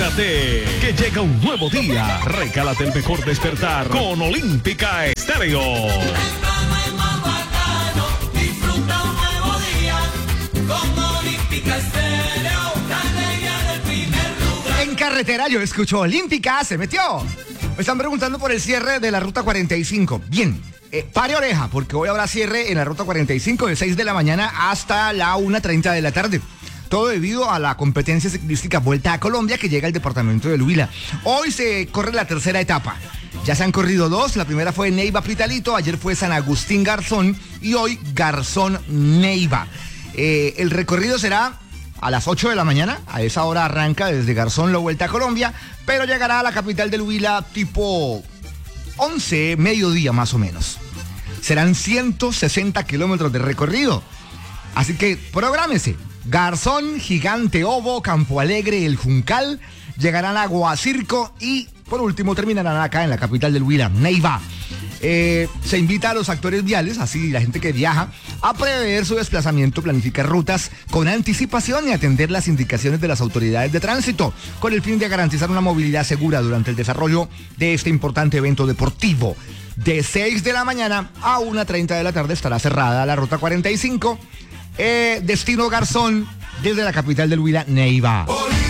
Alégrate, que llega un nuevo día. Regálate el mejor despertar con Olímpica Estéreo. Disfruta un nuevo día con Olímpica Estéreo, la alegría del primer lugar. En carretera yo escucho Olímpica, se metió. Me están preguntando por el cierre de la ruta 45. Bien, pare oreja, porque hoy habrá cierre en la ruta 45 de 6 de la mañana hasta la 1:30 de la tarde. Todo debido a la competencia ciclística Vuelta a Colombia que llega al departamento de Huila. Hoy se corre la tercera etapa. Ya se han corrido dos, la primera fue Neiva-Pitalito, ayer fue San Agustín-Garzón y hoy Garzón-Neiva. El recorrido será a las 8 de la mañana, a esa hora arranca desde Garzón la Vuelta a Colombia, pero llegará a la capital del Huila tipo 11, mediodía más o menos. Serán 160 kilómetros de recorrido, así que prográmese. Garzón, Gigante Obo, Campo Alegre, El Juncal, llegarán a Guacirco y por último terminarán acá en la capital del Huila, Neiva. Se invita a los actores viales, así la gente que viaja, a prever su desplazamiento, planificar rutas con anticipación y atender las indicaciones de las autoridades de tránsito, con el fin de garantizar una movilidad segura durante el desarrollo de este importante evento deportivo. De 6 de la mañana a 1:30 de la tarde estará cerrada la ruta 45. Destino Garzón, desde la capital del Huila, Neiva.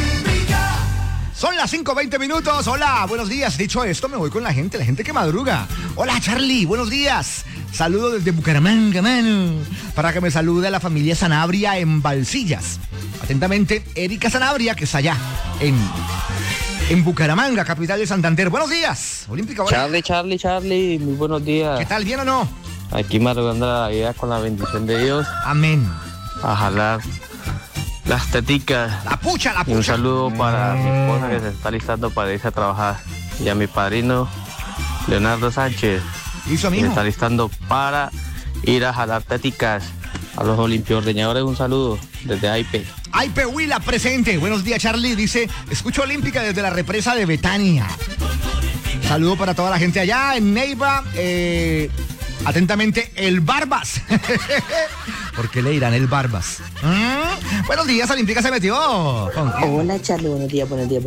Son las 5:20 minutos. Hola, buenos días. Dicho esto, me voy con la gente que madruga. Hola, Charlie, buenos días. Saludo desde Bucaramanga, mano. Para que me salude a la familia Sanabria en Balsillas. Atentamente, Erika Sanabria, que está allá en Bucaramanga, capital de Santander. Buenos días, Olímpica. Charlie, muy buenos días. ¿Qué tal, bien o no? Aquí madrugando la vida con la bendición de Dios. Amén. A jalar las teticas. La pucha. Y un saludo para mi esposa que se está listando para irse a trabajar. Y a mi padrino, Leonardo Sánchez. ¿Hizo que amigo? se está listando para ir a jalar teticas. A los olimpiordeñadores un saludo desde Aipe. Aipe Huila presente. Buenos días, Charlie. Dice, escucho Olímpica desde la represa de Betania. Saludo para toda la gente allá en Neiva. Atentamente, el Barbas. ¿Por qué le dirán el Barbas? Buenos días, Olímpica se metió. Hola, Charlie, buenos días.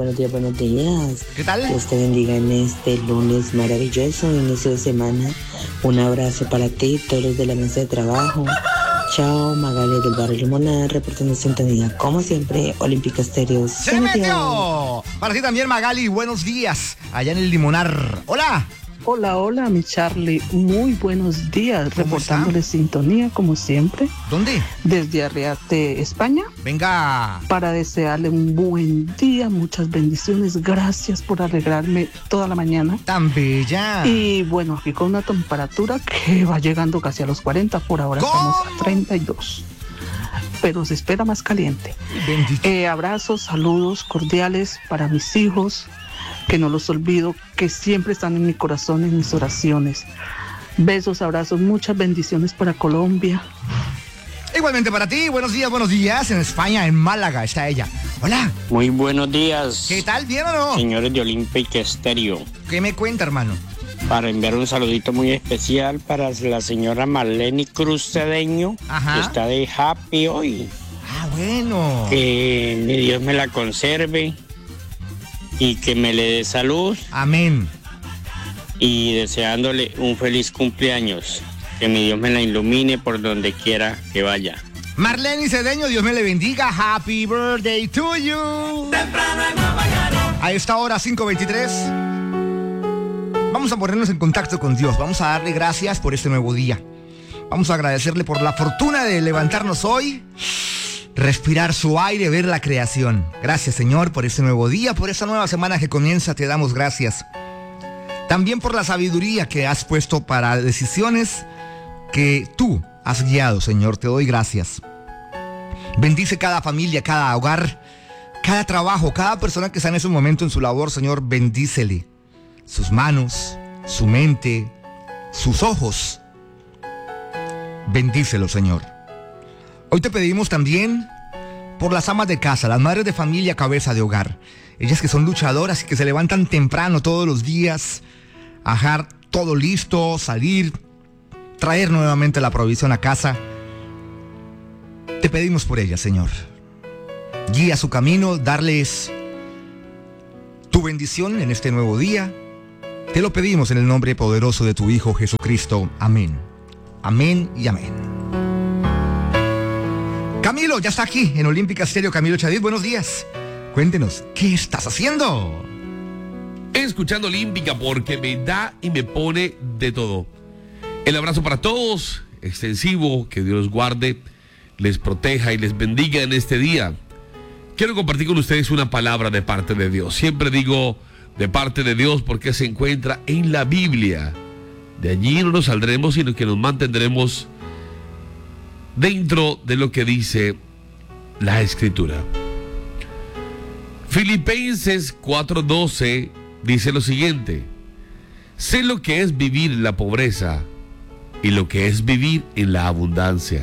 ¿Qué tal? Dios te bendiga en este lunes maravilloso, inicio de semana. Un abrazo para ti y todos los de la mesa de trabajo. Chao, Magali del barrio Limonada, reportando sintonía. Como siempre, Olímpica Estéreo. ¡Se metió! Para ti también, Magali, buenos días. Allá en el Limonar. ¡Hola! Hola, mi Charlie. Muy buenos días. Reportándole sintonía, como siempre. ¿Dónde? Desde Arriate, España. Venga. Para desearle un buen día, muchas bendiciones. Gracias por alegrarme toda la mañana. Tan bella. Y bueno, aquí con una temperatura que va llegando casi a los 40. Por ahora estamos a 32. Pero se espera más caliente. Abrazos, saludos cordiales para mis hijos, que no los olvido, que siempre están en mi corazón, en mis oraciones. Besos, abrazos, muchas bendiciones para Colombia. Igualmente para ti, buenos días. En España, en Málaga, está ella. Hola. Muy buenos días. ¿Qué tal, bien o no? Señores de Olímpica Estéreo. ¿Qué me cuenta, hermano? Para enviar un saludito muy especial para la señora Marlene Cruz Cedeño, que está de happy hoy. Ah, bueno. Que mi Dios me la conserve y que me le dé salud. Amén. Y deseándole un feliz cumpleaños. Que mi Dios me la ilumine por donde quiera que vaya. Marlene Cedeño, Dios me le bendiga. Happy birthday to you. A esta hora, 5:23. Vamos a ponernos en contacto con Dios. Vamos a darle gracias por este nuevo día. Vamos a agradecerle por la fortuna de levantarnos hoy, respirar su aire, ver la creación. Gracias, Señor, por este nuevo día, por esta nueva semana que comienza. Te damos gracias. También por la sabiduría que has puesto para decisiones que tú has guiado, Señor. Te doy gracias. Bendice cada familia, cada hogar, cada trabajo, cada persona que está en ese momento en su labor, Señor. Bendícele sus manos, su mente, sus ojos. Bendícelo, Señor. Hoy te pedimos también por las amas de casa, las madres de familia, cabeza de hogar. Ellas que son luchadoras y que se levantan temprano todos los días a dejar todo listo, salir, traer nuevamente la provisión a casa. Te pedimos por ellas, Señor. Guía su camino, darles bendición en este nuevo día. Te lo pedimos en el nombre poderoso de tu Hijo Jesucristo. Amén. Amén y amén. Camilo ya está aquí en Olímpica Estéreo. Camilo Chadid, buenos días. Cuéntenos, ¿qué estás haciendo? Escuchando Olímpica porque me da y me pone de todo. El abrazo para todos, extensivo, que Dios los guarde, les proteja y les bendiga en este día. Quiero compartir con ustedes una palabra de parte de Dios. Siempre digo de parte de Dios porque se encuentra en la Biblia. De allí no nos saldremos, sino que nos mantendremos dentro de lo que dice la Escritura. Filipenses 4:12 dice lo siguiente: sé lo que es vivir en la pobreza y lo que es vivir en la abundancia.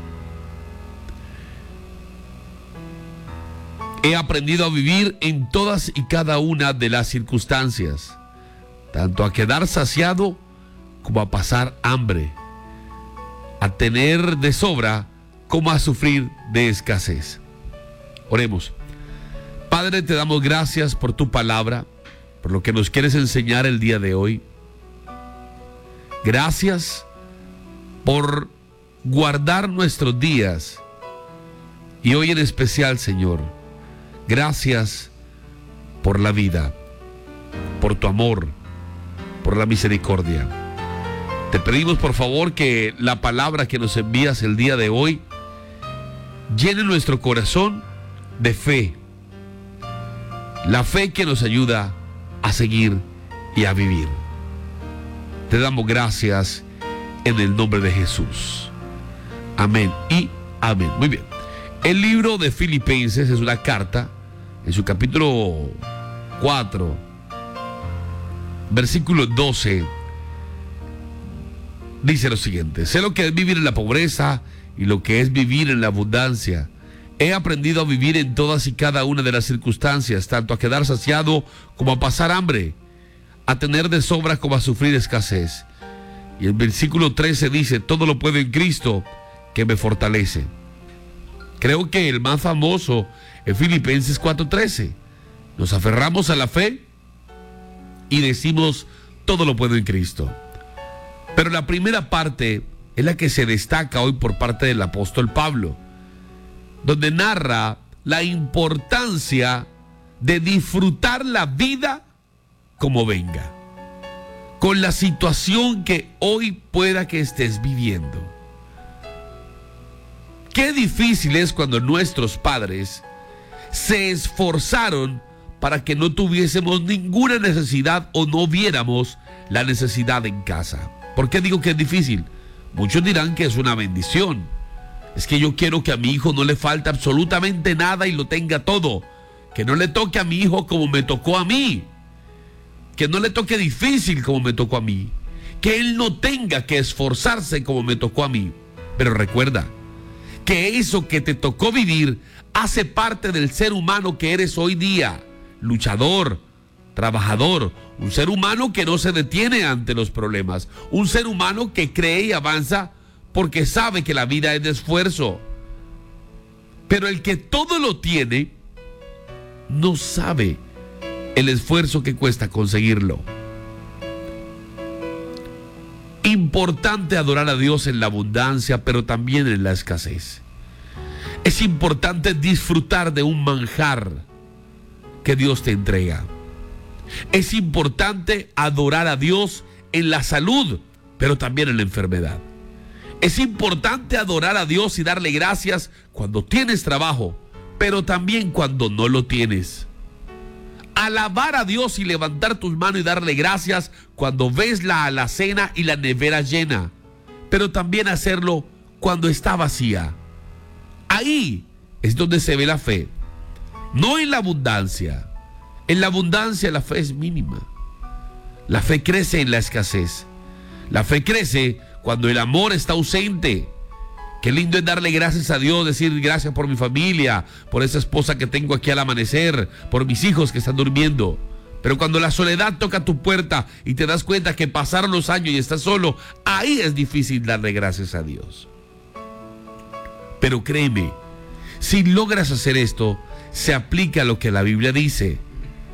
He aprendido a vivir en todas y cada una de las circunstancias, tanto a quedar saciado como a pasar hambre, a tener de sobra como a sufrir de escasez. Oremos. Padre, te damos gracias por tu palabra, por lo que nos quieres enseñar el día de hoy. Gracias por guardar nuestros días y hoy en especial, Señor, gracias por la vida, por tu amor, por la misericordia. Te pedimos por favor que la palabra que nos envías el día de hoy llene nuestro corazón de fe, la fe que nos ayuda a seguir y a vivir. Te damos gracias en el nombre de Jesús. Amén y amén. Muy bien. El libro de Filipenses es una carta. En su capítulo 4, versículo 12, dice lo siguiente: sé lo que es vivir en la pobreza y lo que es vivir en la abundancia. He aprendido a vivir en todas y cada una de las circunstancias, tanto a quedar saciado como a pasar hambre, a tener de sobra como a sufrir escasez. Y el versículo 13 dice: todo lo puedo en Cristo que me fortalece. Creo que el más famoso es Filipenses 4:13. Nos aferramos a la fe y decimos: todo lo puedo en Cristo. Pero la primera parte es la que se destaca hoy por parte del apóstol Pablo, donde narra la importancia de disfrutar la vida como venga, con la situación que hoy pueda que estés viviendo. Qué difícil es cuando nuestros padres se esforzaron para que no tuviésemos ninguna necesidad o no viéramos la necesidad en casa. ¿Por qué digo que es difícil? Muchos dirán que es una bendición. Es que yo quiero que a mi hijo no le falte absolutamente nada y lo tenga todo. Que no le toque a mi hijo como me tocó a mí. Que no le toque difícil como me tocó a mí. Que él no tenga que esforzarse como me tocó a mí. Pero recuerda que eso que te tocó vivir hace parte del ser humano que eres hoy día. Luchador, trabajador, un ser humano que no se detiene ante los problemas. Un ser humano que cree y avanza porque sabe que la vida es de esfuerzo. Pero el que todo lo tiene no sabe el esfuerzo que cuesta conseguirlo. Importante adorar a Dios en la abundancia, pero también en la escasez. Es importante disfrutar de un manjar que Dios te entrega. Es importante adorar a Dios en la salud, pero también en la enfermedad. Es importante adorar a Dios y darle gracias cuando tienes trabajo, pero también cuando no lo tienes. Alabar a Dios y levantar tus manos y darle gracias cuando ves la alacena y la nevera llena, pero también hacerlo cuando está vacía. Ahí es donde se ve la fe, no en la abundancia. En la abundancia la fe es mínima. La fe crece en la escasez. La fe crece cuando el amor está ausente. Qué lindo es darle gracias a Dios, decir gracias por mi familia, por esa esposa que tengo aquí al amanecer, por mis hijos que están durmiendo. Pero cuando la soledad toca tu puerta y te das cuenta que pasaron los años y estás solo, ahí es difícil darle gracias a Dios. Pero créeme, si logras hacer esto, se aplica lo que la Biblia dice.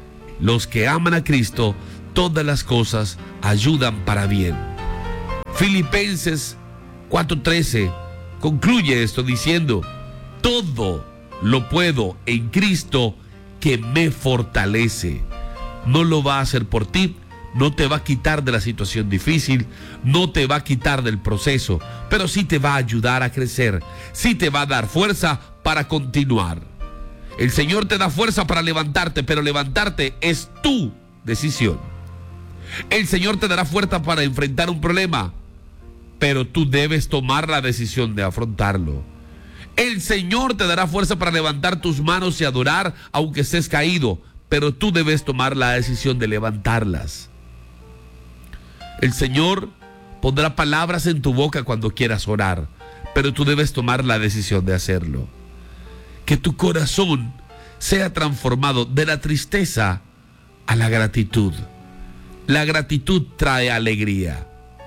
los que aman a Cristo, todas las cosas ayudan para bien. Filipenses 4:13 concluye esto diciendo: todo lo puedo en Cristo que me fortalece. No lo va a hacer por ti, no te va a quitar de la situación difícil, no te va a quitar del proceso, pero sí te va a ayudar a crecer, sí te va a dar fuerza para continuar. El Señor te da fuerza para levantarte, pero levantarte es tu decisión. El Señor te dará fuerza para enfrentar un problema, pero tú debes tomar la decisión de afrontarlo. El Señor te dará fuerza para levantar tus manos y adorar aunque estés caído, pero tú debes tomar la decisión de levantarlas. El Señor pondrá palabras en tu boca cuando quieras orar, pero tú debes tomar la decisión de hacerlo. Que tu corazón sea transformado de la tristeza a la gratitud. La gratitud trae alegría.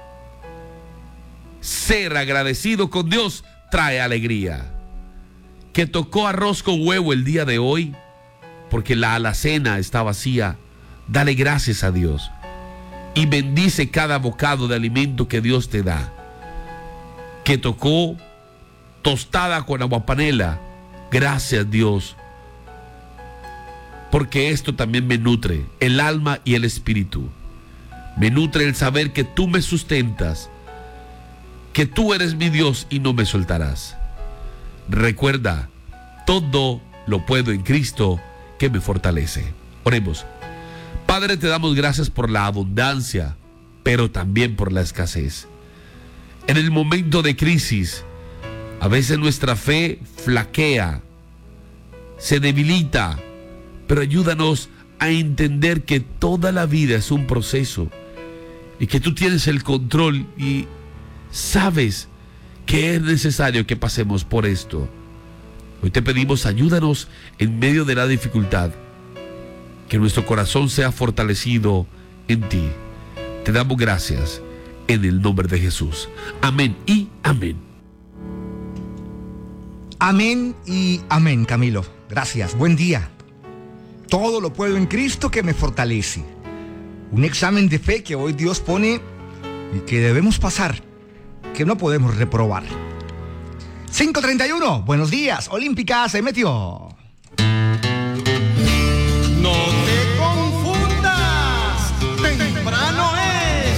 Ser agradecido con Dios trae alegría. Que tocó arroz con huevo el día de hoy porque la alacena está vacía, dale gracias a Dios y bendice cada bocado de alimento que Dios te da. Que tocó tostada con aguapanela, gracias Dios, porque esto también me nutre el alma y el espíritu. Me nutre el saber que tú me sustentas, que tú eres mi Dios y no me soltarás. Recuerda, todo lo puedo en Cristo que me fortalece. Oremos. Padre, te damos gracias por la abundancia, pero también por la escasez. En el momento de crisis, a veces nuestra fe flaquea, se debilita, pero ayúdanos a entender que toda la vida es un proceso y que tú tienes el control y sabes que es necesario que pasemos por esto. Hoy te pedimos, ayúdanos en medio de la dificultad, que nuestro corazón sea fortalecido en ti. Te damos gracias en el nombre de Jesús. Amén y amén. Amén y amén, Camilo. Gracias, buen día. Todo lo puedo en Cristo que me fortalece. Un examen de fe que hoy Dios pone y que debemos pasar, que no podemos reprobar. 5:31, buenos días, Olímpica se metió.